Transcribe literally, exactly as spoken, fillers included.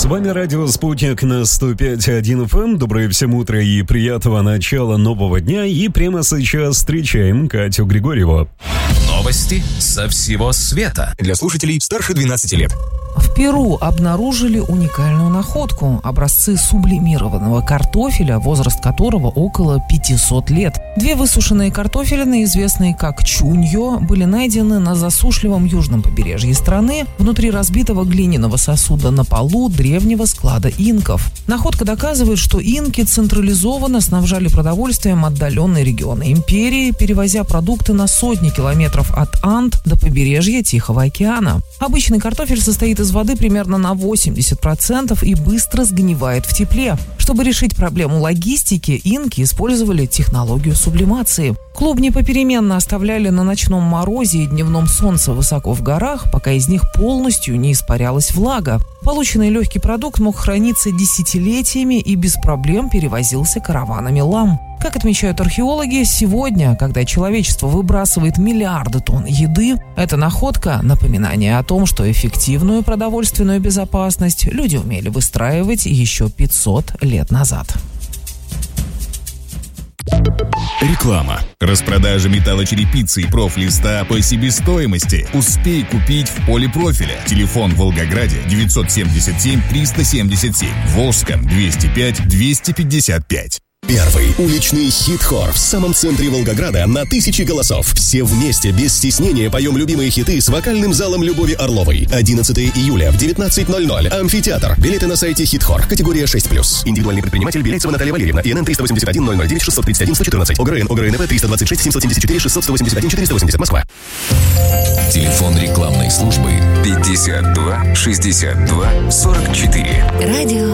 вами радио «Спутник» на сто пять и один эф эм. Доброе всем утро и приятного начала нового дня. И прямо сейчас встречаем Катю Григорьеву. Новости со всего света. Для слушателей старше двенадцати лет. В Перу обнаружили уникальную находку – образцы сублимированного картофеля, возраст которого около пятисот лет. Две высушенные картофелины, известные как чуньо, были найдены на засушливом южном побережье страны внутри разбитого глиняного сосуда на полу древнего склада инков. Находка доказывает, что инки централизованно снабжали продовольствием отдаленные регионы империи, перевозя продукты на сотни километров от Анд до побережья Тихого океана. Обычный картофель состоит из воды примерно на восемьдесят процентов и быстро сгнивает в тепле. Чтобы решить проблему логистики, инки использовали технологию сублимации. Клубни попеременно оставляли на ночном морозе и дневном солнце высоко в горах, пока из них полностью не испарялась влага. Полученный легкий продукт мог храниться десятилетиями и без проблем перевозился караванами лам. Как отмечают археологи, сегодня, когда человечество выбрасывает миллиарды тонн еды, эта находка – напоминание о том, что эффективную продовольственную безопасность люди умели выстраивать еще пятьсот лет назад. Реклама. Распродажа металлочерепицы и профлиста по себестоимости. Успей купить в Полипрофиле. Телефон в Волгограде девятьсот семьдесят семь триста семьдесят семь. Волжском двести пять двести пятьдесят пять. Первый уличный хит-хор в самом центре Волгограда на тысячи голосов. Все вместе, без стеснения, поем любимые хиты с вокальным залом Любови Орловой. одиннадцатого июля в девятнадцать ноль ноль. Амфитеатр. Билеты на сайте хит-хор. Категория шесть плюс. Индивидуальный предприниматель Белецова Наталья Валерьевна. ИНН триста восемьдесят один ноль ноль девять шестьсот тридцать один сто четырнадцать. ОГРН. ОГРНП триста двадцать шесть семьсот семьдесят четыре шестьсот восемьдесят один четыреста восемьдесят. Москва. Телефон рекламной службы пятьдесят два шестьдесят два сорок четыре. Радио